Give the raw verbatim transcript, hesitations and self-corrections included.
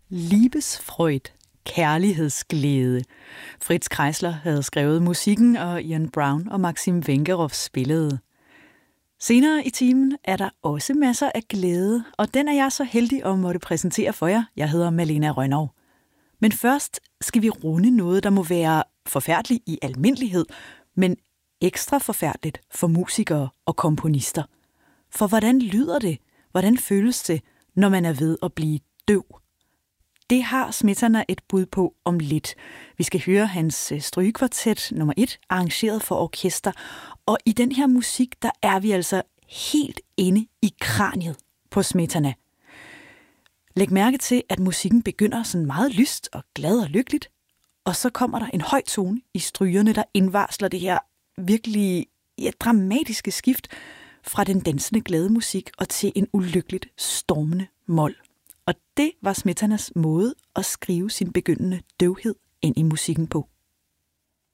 Liebesfreud, kærlighedsglæde. Fritz Kreisler havde skrevet musikken, og Ian Brown og Maxim Vengerov spillede. Senere i timen er der også masser af glæde, og den er jeg så heldig at måtte præsentere for jer. Jeg hedder Malena Rønnow. Men først skal vi runde noget, der må være forfærdeligt i almindelighed, men ekstra forfærdeligt for musikere og komponister. For hvordan lyder det? Hvordan føles det, når man er ved at blive døv? Det har Smetana et bud på om lidt. Vi skal høre hans strygekvartet nummer et, arrangeret for orkester. Og i den her musik, der er vi altså helt inde i kraniet på Smetana. Læg mærke til, at musikken begynder sådan meget lyst og glad og lykkeligt. Og så kommer der en høj tone i strygerne, der indvarsler det her virkelig ja, dramatiske skift fra den dansende glade musik og til en ulykkeligt stormende mol. Og det var Smetanas måde at skrive sin begyndende døvhed ind i musikken på.